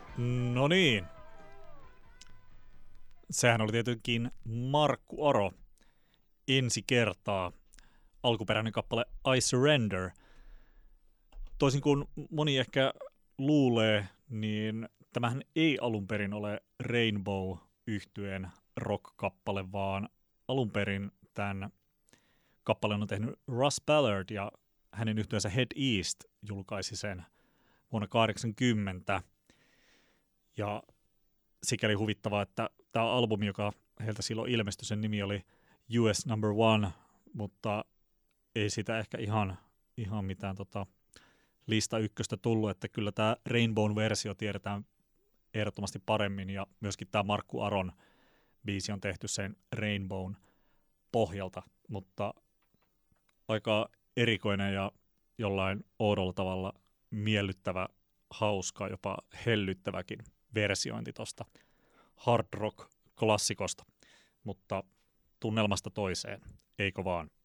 No niin. Sehän oli tietenkin Markku Aro ensi kertaa. Alkuperäinen kappale I Surrender. Toisin kuin moni ehkä luulee, niin tämähän ei alun perin ole Rainbow-yhtyeen rock-kappale, vaan alun perin tämän kappaleen on tehnyt Russ Ballard ja hänen yhtyeensä Head East julkaisi sen vuonna 1980. Ja sikäli huvittavaa, että tämä albumi, joka heiltä silloin ilmestyi, sen nimi oli US Number One, mutta ei sitä ehkä ihan mitään lista ykköstä tullut, että kyllä tämä Rainbow-versio tiedetään ehdottomasti paremmin, ja myöskin tämä Markku Aron biisi on tehty sen Rainbown pohjalta, mutta aika erikoinen ja jollain oudolla tavalla miellyttävä, hauska, jopa hellyttäväkin versiointi tuosta hard rock-klassikosta, mutta tunnelmasta toiseen, eikö vaan?